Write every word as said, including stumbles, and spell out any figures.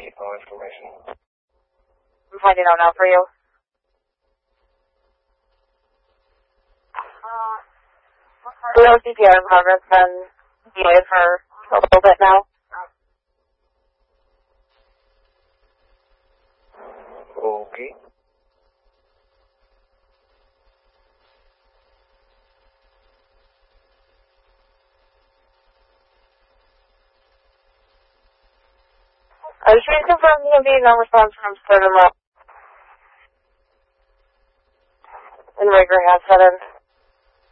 depot information. I'm finding out now for you. We have C P R in progress and D A for a little bit now. Okay. I was trying to confirm the immediate non-response from Sternum and Rager has set in.